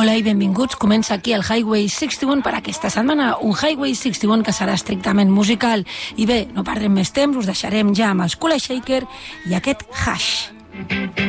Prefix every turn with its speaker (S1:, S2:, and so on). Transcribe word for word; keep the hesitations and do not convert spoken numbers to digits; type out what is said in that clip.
S1: Hola i benvinguts. Comença aquí el Highway seixanta-u per aquesta setmana, un Highway seixanta-u que serà estrictament musical. I bé, no perdrem més temps, us deixarem ja amb els Kula Shaker i aquest Hash.